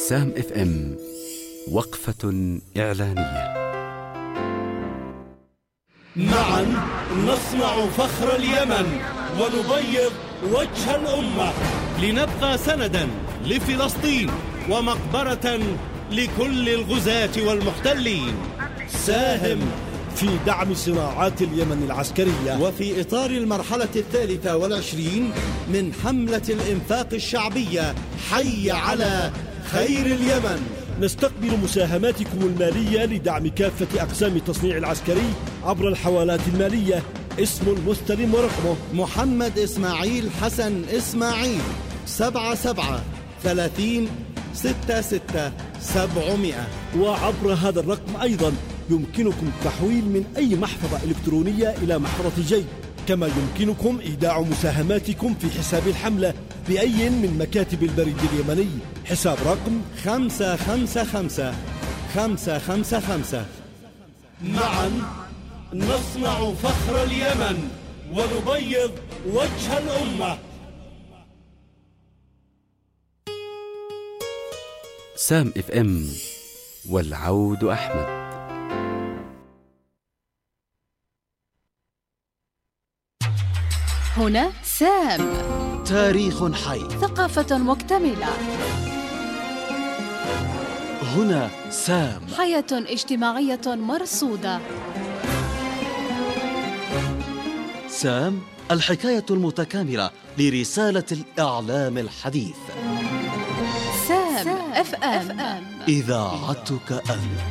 سام اف ام وقفة إعلانية. معا نصنع فخر اليمن ونبيض وجه الأمة، لنبقى سندا لفلسطين ومقبرة لكل الغزاة والمحتلين. ساهم في دعم صناعات اليمن العسكرية وفي إطار المرحلة 23 من حملة الإنفاق الشعبية حي على خير اليمن. نستقبل مساهماتكم المالية لدعم كافة أقسام التصنيع العسكري عبر الحوالات المالية. اسم المستلم ورقمه محمد إسماعيل حسن إسماعيل 77 30 66 700. وعبر هذا الرقم أيضا يمكنكم التحويل من أي محفظة إلكترونية إلى محفظة جيب، كما يمكنكم إيداع مساهماتكم في حساب الحملة بأي من مكاتب البريد اليمني. حساب رقم 555 555. معا نصنع فخر اليمن ونبيض وجه الأمة. سام اف ام والعود أحمد. هنا سام، تاريخ حي، ثقافة مكتملة. هنا سام، حياة اجتماعية مرصودة. سام، الحكاية المتكاملة لرسالة الإعلام الحديث. سام اف ام، إذاعتك أنت.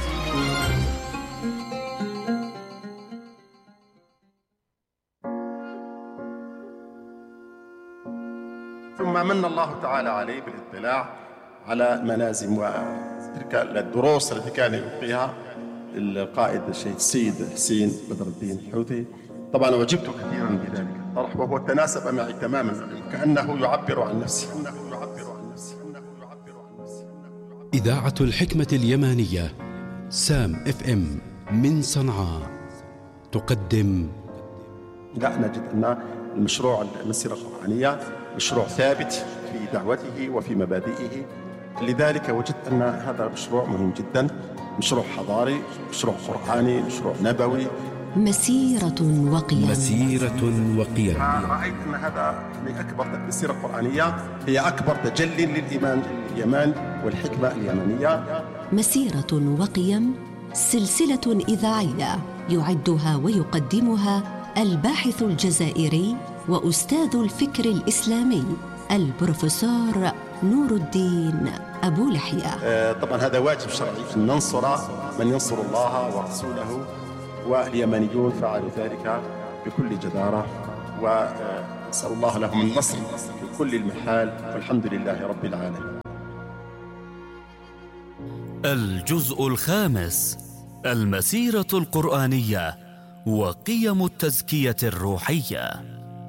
ثم من الله تعالى عليه بالاطلاع على الملازم وتلك الدروس التي كان يلقيها القائد السيد حسين بدر الدين الحوثي. طبعا أعجبت كثيرا بذلك الطرح، وهو تناسب معي تماما، كأنه يعبر عن نفسه. إذاعة الحكمة اليمانية سام اف ام من صنعاء تقدم. لا، نجد أن المشروع المسيرة القرآنية مشروع ثابت في دعوته وفي مبادئه، لذلك وجدت أن هذا المشروع مهم جدا، مشروع حضاري، مشروع قرآني، مشروع نبوي، مسيرة وقيم. مسيرة وقيم. رأيت أن هذا من أكبر المسيرة القرآنية، هي أكبر تجلي للإيمان اليمن والحكمة اليمنية. مسيرة وقيم، سلسلة إذاعية يعدها ويقدمها الباحث الجزائري وأستاذ الفكر الإسلامي البروفيسور نور الدين أبو لحية. طبعا هذا واجب شرعي أن ننصر من ينصر الله ورسوله، واليمنيون فعلوا ذلك بكل جدارة، ونسأل الله لهم النصر في كل المحال، والحمد لله رب العالمين. الجزء الخامس: المسيرة القرآنية وقيم التزكية الروحية.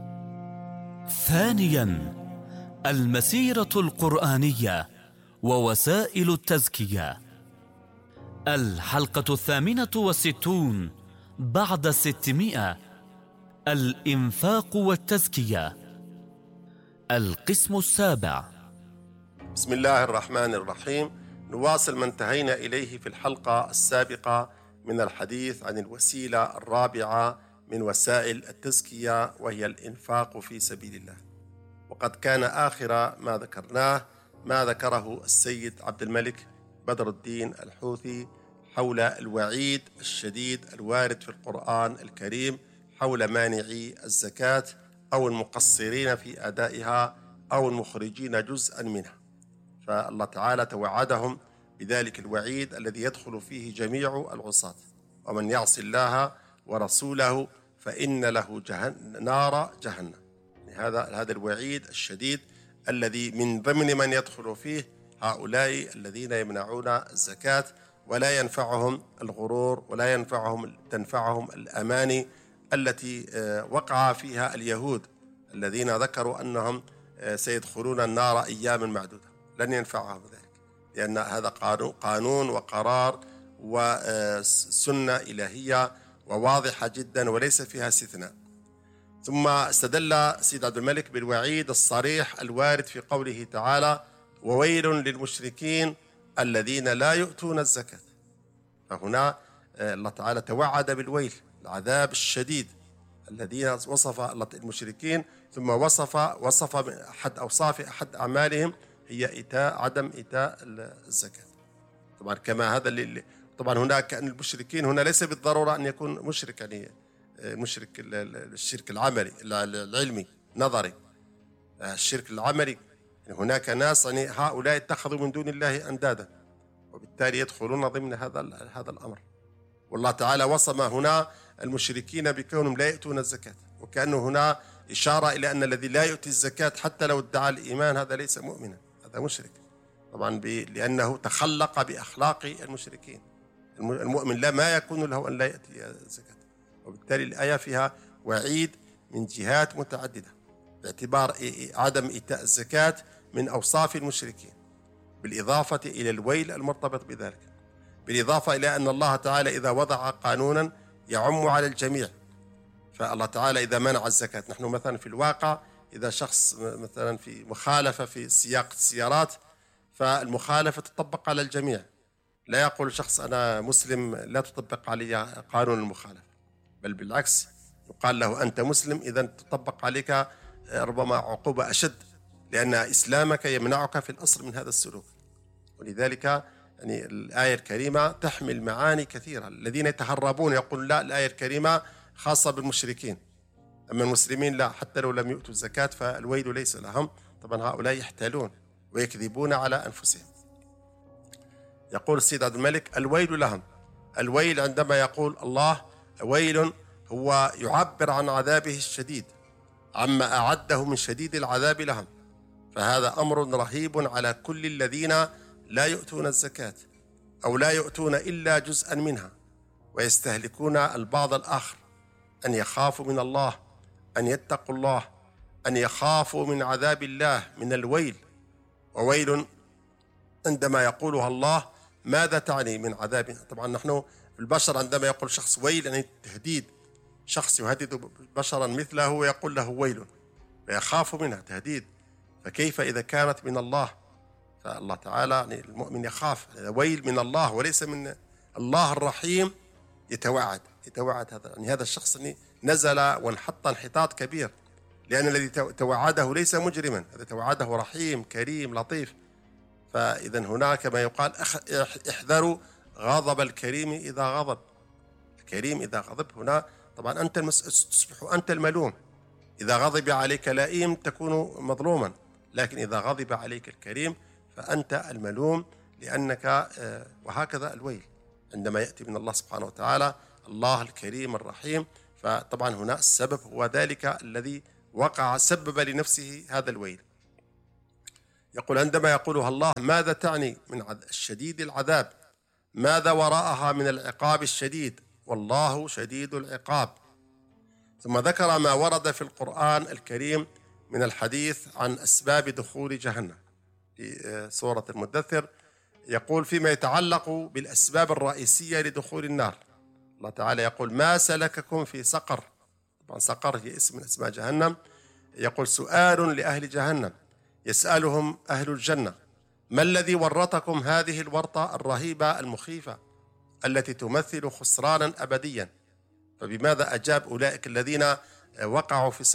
ثانياً: المسيرة القرآنية ووسائل التزكية. الحلقة 68 بعد 600: الإنفاق والتزكية. القسم السابع. بسم الله الرحمن الرحيم. نواصل ما انتهينا إليه في الحلقة السابقة من الحديث عن الوسيلة الرابعة من وسائل التزكية، وهي الإنفاق في سبيل الله. وقد كان آخر ما ذكرناه ما ذكره السيد عبد الملك بدر الدين الحوثي حول الوعيد الشديد الوارد في القرآن الكريم حول مانعي الزكاة أو المقصرين في أدائها أو المخرجين جزءا منها. فالله تعالى توعدهم بذلك الوعيد الذي يدخل فيه جميع العصاة، ومن يعص الله ورسوله فإن له نار جهنم. هذا الوعيد الشديد الذي من ضمن من يدخل فيه هؤلاء الذين يمنعون الزكاة، ولا ينفعهم الغرور ولا تنفعهم الأماني التي وقع فيها اليهود الذين ذكروا أنهم سيدخلون النار أياما معدودة. لن ينفعهم ذلك، لأن هذا قانون وقرار وسنة إلهية وواضحة جدا وليس فيها استثناء. ثم استدل سيد عبد الملك بالوعيد الصريح الوارد في قوله تعالى: وويل للمشركين الذين لا يؤتون الزكاة. فهنا الله تعالى توعد بالويل، العذاب الشديد الذين وصف المشركين، ثم وصف أحد أوصاف أحد أعمالهم هي عدم إيتاء الزكاة. طبعا كما هذا اللي طبعا هناك أن المشركين هنا ليس بالضرورة أن يكون مشرك، يعني مشرك الشرك العملي العلمي نظري، الشرك العملي هناك ناس يعني هؤلاء اتخذوا من دون الله أندادا، وبالتالي يدخلون ضمن هذا الأمر. والله تعالى وصم هنا المشركين بكونهم لا يؤتون الزكاة، وكأنه هنا إشارة إلى أن الذي لا يؤتي الزكاة حتى لو ادعى الإيمان هذا ليس مؤمنا، هذا مشرك طبعا لأنه تخلق بأخلاق المشركين. المؤمن لا ما يكون له أن لا يأتي الزكاة. وبالتالي الآية فيها وعيد من جهات متعددة باعتبار عدم إيتاء الزكاة من أوصاف المشركين، بالإضافة إلى الويل المرتبط بذلك، بالإضافة إلى أن الله تعالى إذا وضع قانونا يعم على الجميع. فالله تعالى إذا منع الزكاة، نحن مثلا في الواقع إذا شخص مثلا في مخالفة في سياق السيارات، فالمخالفة تطبق على الجميع، لا يقول شخص أنا مسلم لا تطبق علي قانون المخالفة، بل بالعكس يقال له أنت مسلم إذا تطبق عليك ربما عقوبة أشد، لأن إسلامك يمنعك في الأصل من هذا السلوك. ولذلك يعني الآية الكريمة تحمل معاني كثيرة. الذين يتهربون يقول لا، الآية الكريمة خاصة بالمشركين، أما المسلمين لا، حتى لو لم يؤتوا الزكاة فالويل ليس لهم. طبعا هؤلاء يحتالون ويكذبون على أنفسهم. يقول السيد عبد الملك الويل لهم. الويل عندما يقول الله ويل هو يعبر عن عذابه الشديد، عما أعده من شديد العذاب لهم، فهذا أمر رهيب على كل الذين لا يؤتون الزكاة أو لا يؤتون إلا جزءا منها، ويستهلكون البعض الآخر. أن يخافوا من الله، أن يتقوا الله، أن يخافوا من عذاب الله، من الويل. وويل عندما يقولها الله ماذا تعني من عذاب؟ طبعا نحن البشر عندما يقول شخص ويل يعني تهديد، شخص يهدد بشرا مثله ويقول له ويل فيخاف منها تهديد، فكيف إذا كانت من الله؟ فالله تعالى يعني المؤمن يخاف ويل من الله وليس من الله الرحيم. يتوعد هذا يعني هذا الشخص نزل وانحط انحطاط كبير، لأن الذي توعده ليس مجرما، هذا توعده رحيم كريم لطيف. فإذا هناك ما يقال احذروا غضب الكريم إذا غضب. الكريم إذا غضب هنا طبعا أنت تصبح أنت الملوم. إذا غضب عليك لئيم تكون مظلوما، لكن إذا غضب عليك الكريم فأنت الملوم، لأنك وهكذا الويل عندما يأتي من الله سبحانه وتعالى، الله الكريم الرحيم. فطبعا هنا السبب هو ذلك الذي وقع سبب لنفسه هذا الويل. يقول عندما يقولها الله ماذا تعني من الشديد العذاب؟ ماذا وراءها من العقاب الشديد؟ والله شديد العقاب. ثم ذكر ما ورد في القرآن الكريم من الحديث عن أسباب دخول جهنم في سورة المدثر. يقول فيما يتعلق بالأسباب الرئيسية لدخول النار، الله تعالى يقول ما سلككم في سقر. طبعا سقر هي اسم من أسماء جهنم. يقول سؤال لأهل جهنم يسألهم أهل الجنة ما الذي ورطكم هذه الورطة الرهيبة المخيفة التي تمثل خسرانا أبديا؟ فبماذا أجاب أولئك الذين وقعوا في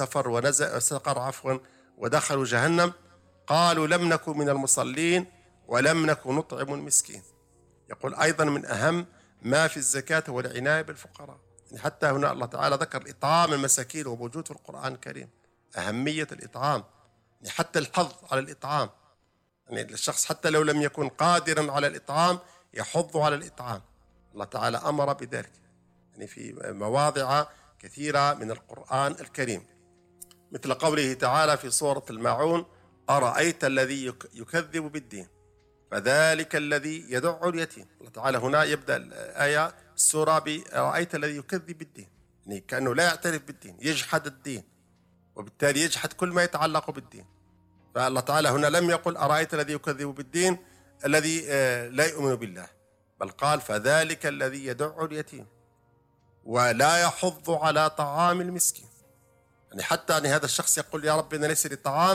سقر ودخلوا جهنم؟ قالوا لم نكن من المصلين ولم نكن نطعم المسكين. يقول أيضا من أهم ما في الزكاة هو العناية بالفقراء. يعني حتى هنا الله تعالى ذكر إطعام المساكين وموجود في القرآن الكريم، أهمية الإطعام، يعني حتى الحظ على الإطعام، يعني الشخص حتى لو لم يكن قادرا على الإطعام يحض على الإطعام. الله تعالى أمر بذلك يعني في مواضع كثيرة من القرآن الكريم، مثل قوله تعالى في سورة الماعون أرأيت الذي يكذب بالدين فذلك الذي يدع اليتيم. الله تعالى هنا يبدأ الآية السورة بأرأيت الذي يكذب بالدين، يعني كأنه لا يعترف بالدين، يجحد الدين، وبالتالي يجحد كل ما يتعلق بالدين. فالله تعالى هنا لم يقل أرأيت الذي يكذب بالدين الذي لا يؤمن بالله، بل قال فذلك الذي يدع اليتيم ولا يحض على طعام المسكين. يعني حتى يعني هذا الشخص يقول يا رب أنا ليس لي طعام،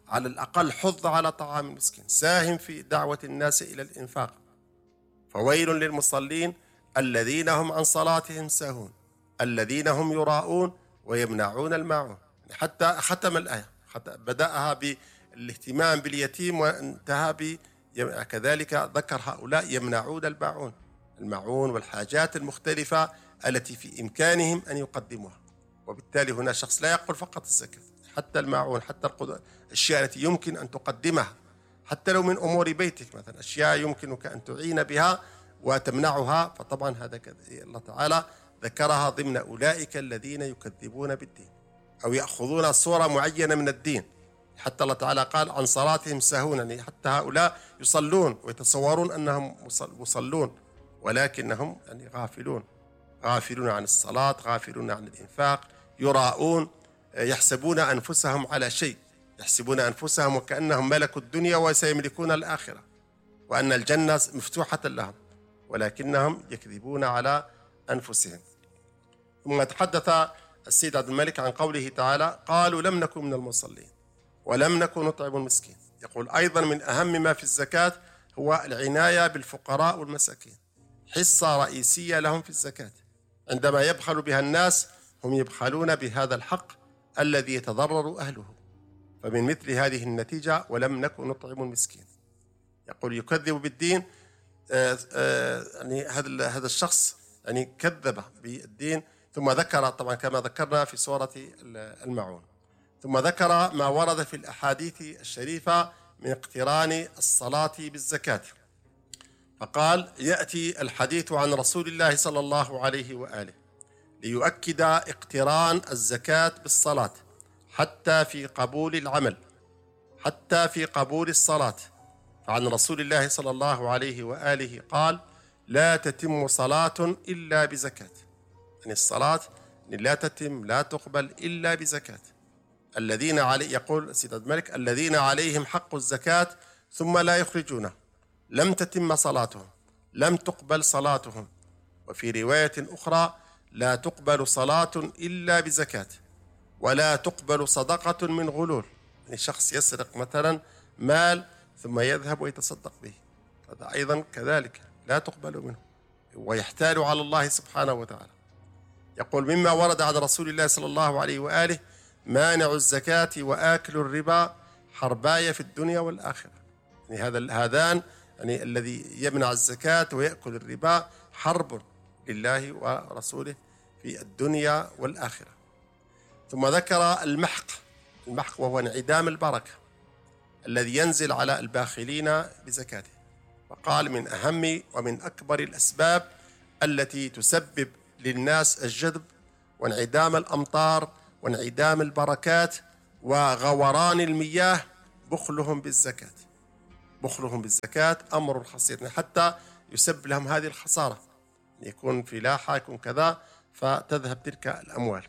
على الأقل حض على طعام المسكين، ساهم في دعوة الناس إلى الإنفاق. فويل للمصلين الذين هم عن صلاتهم ساهون الذين هم يراءون ويمنعون الماعون. حتى ختم الآية، بدأها بالاهتمام باليتيم وانتهى كذلك ذكر هؤلاء يمنعون الماعون والحاجات المختلفة التي في إمكانهم أن يقدموها. وبالتالي هنا شخص لا يقول فقط الزكاة، حتى الماعون، حتى الأشياء التي يمكن أن تقدمها، حتى لو من أمور بيتك مثلا، أشياء يمكنك أن تعين بها وتمنعها، فطبعا هذا الله تعالى ذكرها ضمن أولئك الذين يكذبون بالدين أو يأخذون صورة معينة من الدين. حتى الله تعالى قال عن صلاتهم ساهون، يعني حتى هؤلاء يصلون ويتصورون أنهم مصلون ولكنهم يعني غافلون عن الصلاة، غافلون عن الإنفاق، يراءون، يحسبون أنفسهم على شيء، يحسبون أنفسهم وكأنهم ملكوا الدنيا وسيملكون الآخرة وأن الجنة مفتوحة لهم، ولكنهم يكذبون على أنفسهم. ثم تحدث السيد عبد الملك عن قوله تعالى قالوا لم نكن من المصلين ولم نكن نطعم المسكين. يقول أيضا من أهم ما في الزكاة هو العناية بالفقراء والمساكين، حصة رئيسية لهم في الزكاة. عندما يبخل بها الناس هم يبخلون بهذا الحق الذي يتضرر أهله. فمن مثل هذه النتيجة ولم نكن نطعم المسكين. يقول يكذب بالدين، يعني هذا الشخص يعني كذب بالدين. ثم ذكر طبعا كما ذكرنا في سورة الماعون، ثم ذكر ما ورد في الأحاديث الشريفة من اقتران الصلاة بالزكاة. فقال يأتي الحديث عن رسول الله صلى الله عليه وآله ليؤكد اقتران الزكاة بالصلاة حتى في قبول العمل، حتى في قبول الصلاة. فعن رسول الله صلى الله عليه وآله قال لا تتم صلاة إلا بزكاة، يعني الصلاة لا تتم لا تقبل إلا بزكاة. الذين يقول سيد عبد الملك الذين عليهم حق الزكاة ثم لا يخرجونه لم تتم صلاتهم، لم تقبل صلاتهم. وفي رواية أخرى لا تقبل صلاة إلا بزكاة ولا تقبل صدقة من غلول، يعني شخص يسرق مثلا مال ثم يذهب ويتصدق به، هذا أيضا كذلك لا تقبل منه ويحتال على الله سبحانه وتعالى. يقول مما ورد عن رسول الله صلى الله عليه وآله مانع الزكاة وآكل الربا حربايا في الدنيا والآخرة، يعني هذان يعني الذي يمنع الزكاة ويأكل الربا حرب لله ورسوله في الدنيا والآخرة. ثم ذكر المحق وهو انعدام البركة الذي ينزل على الباخلين بزكاته، وقال من أهم ومن أكبر الأسباب التي تسبب للناس الجذب وانعدام الأمطار وانعدام البركات وغوران المياه بخلهم بالزكاة. بخلهم بالزكاة أمر خطير، حتى يسبب لهم هذه الخسارة، يكون فلاحة يكون كذا فتذهب تلك الأموال.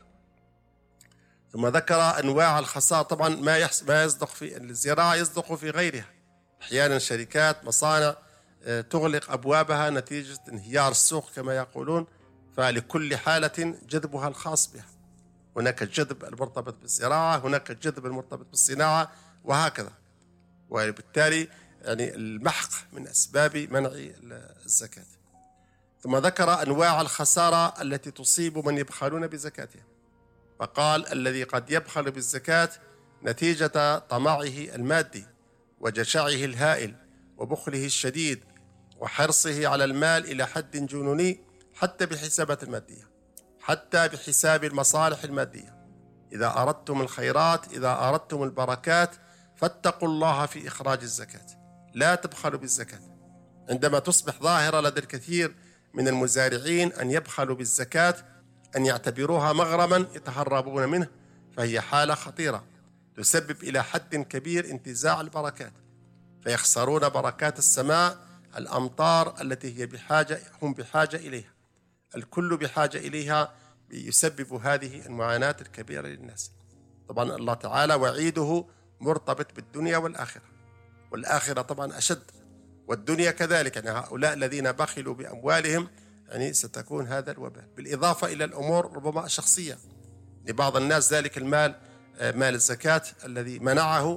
ثم ذكر أنواع الخسارة، طبعا ما يصدق في الزراعة يصدق في غيرها. أحيانا شركات مصانع تغلق أبوابها نتيجة انهيار السوق كما يقولون، فلكل حالة جذبها الخاص بها. هناك الجذب المرتبط بالزراعة، هناك الجذب المرتبط بالصناعة وهكذا. وبالتالي يعني المحق من أسباب منع الزكاة. ثم ذكر أنواع الخسارة التي تصيب من يبخلون بزكاتها، فقال الذي قد يبخل بالزكاة نتيجة طمعه المادي وجشعه الهائل وبخله الشديد وحرصه على المال إلى حد جنوني، حتى بحسابات المادية، حتى بحساب المصالح المادية. إذا أردتم الخيرات، إذا أردتم البركات، فاتقوا الله في إخراج الزكاة، لا تبخلوا بالزكاة. عندما تصبح ظاهرة لدى الكثير من المزارعين أن يبخلوا بالزكاة، أن يعتبروها مغرما يتهربون منه، فهي حالة خطيرة تسبب إلى حد كبير انتزاع البركات، فيخسرون بركات السماء، الأمطار التي هم بحاجة إليها، الكل بحاجة إليها، يسبب هذه المعاناة الكبيرة للناس. طبعا الله تعالى وعيده مرتبط بالدنيا والآخرة، والآخرة طبعا أشد، والدنيا كذلك. يعني هؤلاء الذين بخلوا بأموالهم يعني ستكون هذا الوبال، بالإضافة إلى الأمور ربما الشخصية لبعض الناس. ذلك المال مال الزكاة الذي منعه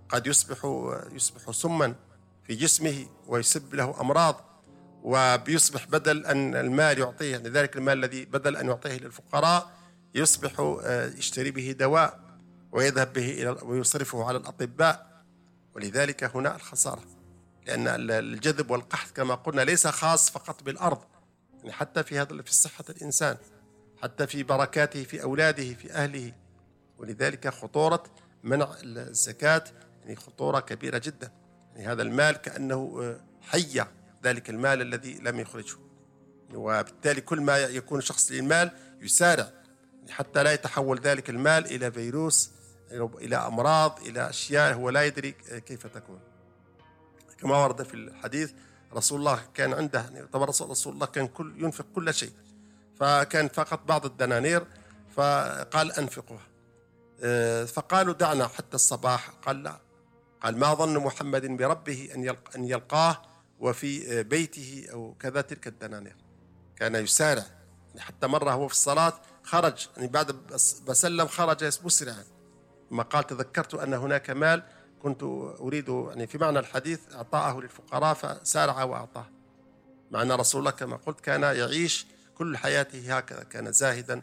قد يصبح سما في جسمه ويسبب له أمراض، وبيصبح بدل أن المال يعطيه، لذلك المال الذي بدل أن يعطيه للفقراء يصبح يشتري به دواء ويذهب به ويصرفه على الأطباء. ولذلك هنا الخسارة، لأن الجذب والقحط كما قلنا ليس خاص فقط بالأرض، يعني حتى في صحة الإنسان، حتى في بركاته في أولاده في أهله. ولذلك خطورة منع الزكاة يعني خطورة كبيرة جدا. يعني هذا المال كأنه حية، ذلك المال الذي لم يخرجه، وبالتالي كل ما يكون شخص للمال يسارع حتى لا يتحول ذلك المال إلى فيروس، إلى أمراض، إلى أشياء هو لا يدري كيف تكون. كما ورد في الحديث رسول الله كان عنده، يعني طبعا رسول الله كان ينفق كل شيء، فكان فقط بعض الدنانير، فقال أنفقها، فقالوا دعنا حتى الصباح، قال لا، قال ما ظن محمد بربه أن يلقاه وفي بيته أو كذا تلك الدنانير. كان يسارع، حتى مرة هو في الصلاة خرج، يعني بعد بسلم خرج مسرعا، ما قال تذكرت أن هناك مال كنت أريد، يعني في معنى الحديث أعطاه للفقراء فسارع وأعطاه. مع أن رسول الله كما قلت كان يعيش كل حياته هكذا، كان زاهدا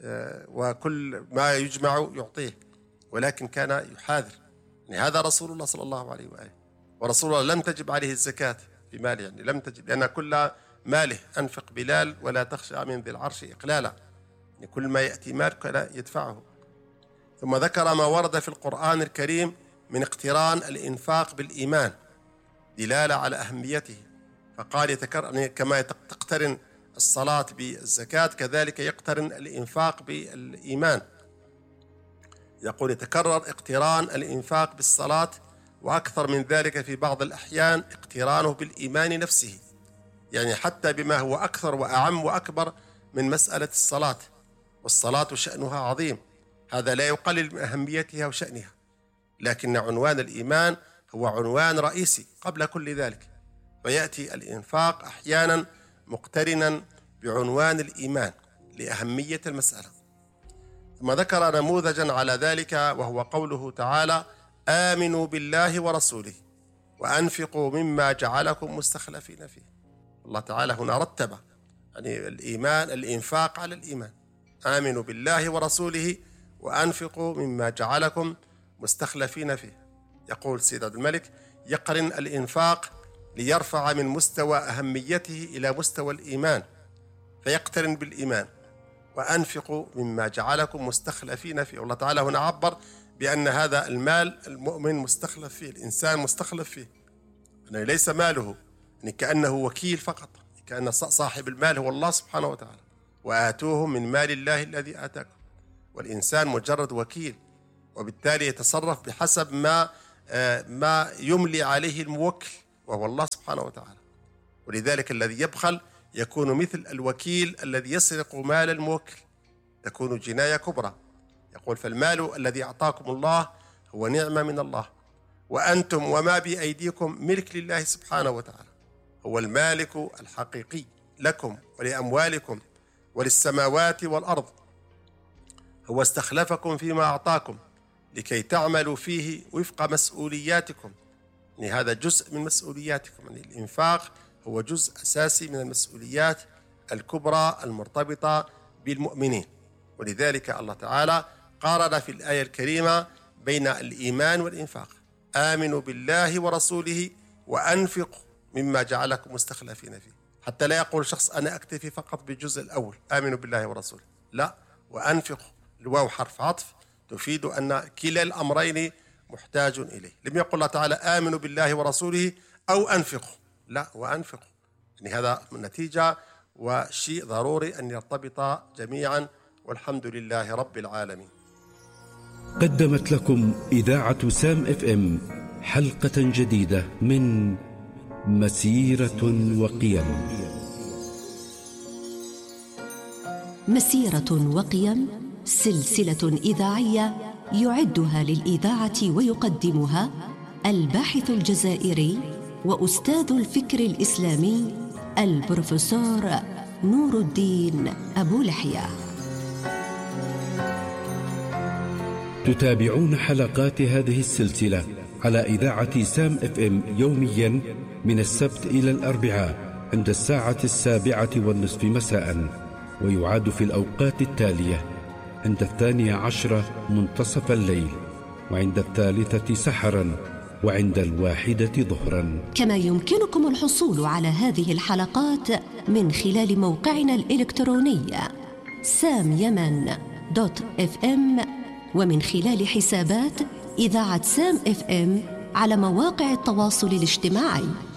وكل ما يجمع يعطيه، ولكن كان يحاذر. يعني هذا رسول الله صلى الله عليه وآله، ورسول الله لم تجب عليه الزكاة في ماله، يعني لم تجب، لأن كل ماله أنفق بلال ولا تخشى من ذي العرش إقلالا، يعني كل ما يأتي مالك يدفعه. ثم ذكر ما ورد في القرآن الكريم من اقتران الإنفاق بالإيمان دلالة على أهميته، فقال كما تقترن الصلاة بالزكاة كذلك يقترن الإنفاق بالإيمان. يقول يتكرر اقتران الإنفاق بالصلاة، وأكثر من ذلك في بعض الأحيان اقترانه بالإيمان نفسه، يعني حتى بما هو أكثر وأعم وأكبر من مسألة الصلاة، والصلاة شأنها عظيم، هذا لا يقلل من أهميتها وشأنها، لكن عنوان الإيمان هو عنوان رئيسي قبل كل ذلك، فيأتي الإنفاق أحيانا مقترنا بعنوان الإيمان لأهمية المسألة. ثم ذكر نموذجا على ذلك وهو قوله تعالى آمنوا بالله ورسوله وأنفقوا مما جعلكم مستخلفين فيه. الله تعالى هنا رتب يعني الإنفاق على الإيمان، آمنوا بالله ورسوله وأنفقوا مما جعلكم مستخلفين فيه. يقول سيد عبد الملك يقرن الإنفاق ليرفع من مستوى أهميته إلى مستوى الإيمان، فيقترن بالإيمان، وأنفقوا مما جعلكم مستخلفين فيه. والله تعالى هنا عبر بأن هذا المال المؤمن مستخلف فيه، الإنسان مستخلف فيه، يعني ليس ماله يعني كأنه وكيل فقط، كأن صاحب المال هو الله سبحانه وتعالى، وآتوهم من مال الله الذي آتاكم، والإنسان مجرد وكيل، وبالتالي يتصرف بحسب ما يملي عليه الموكل وهو الله سبحانه وتعالى. ولذلك الذي يبخل يكون مثل الوكيل الذي يسرق مال الموكل، تكون جناية كبرى. يقول فالمال الذي أعطاكم الله هو نعمة من الله، وأنتم وما بأيديكم ملك لله سبحانه وتعالى، هو المالك الحقيقي لكم ولأموالكم وللسماوات والأرض، هو استخلفكم فيما أعطاكم لكي تعملوا فيه وفق مسؤولياتكم، يعني هذا جزء من مسؤولياتكم، يعني الإنفاق هو جزء أساسي من المسؤوليات الكبرى المرتبطة بالمؤمنين. ولذلك الله تعالى قارن في الآية الكريمة بين الإيمان والإنفاق، آمنوا بالله ورسوله وأنفقوا مما جعلكم مستخلفين فيه، حتى لا يقول شخص أنا أكتفي فقط بالجزء الأول آمنوا بالله ورسوله، لا، وأنفقوا الواو حرف عطف تفيد أن كلا الأمرين محتاج إليه. لم يقل الله تعالى آمنوا بالله ورسوله أو أنفقوا، لا، وأنفقوا، يعني هذا نتيجة وشيء ضروري أن يرتبط جميعا، والحمد لله رب العالمين. قدمت لكم إذاعة سام FM حلقة جديدة من مسيرة وقيم. مسيرة وقيم، سلسلة إذاعية يعدها للإذاعة ويقدمها الباحث الجزائري وأستاذ الفكر الإسلامي البروفيسور نور الدين أبو لحية. تتابعون حلقات هذه السلسلة على إذاعة سام FM يوميا من السبت إلى الأربعاء عند الساعة 7:30 مساء، ويعاد في الأوقات التالية: عند 12 منتصف الليل، وعند 3 سحرا، وعند 1 ظهرا. كما يمكنكم الحصول على هذه الحلقات من خلال موقعنا الإلكتروني samyaman.fm، ومن خلال حسابات إذاعة سام FM على مواقع التواصل الاجتماعي.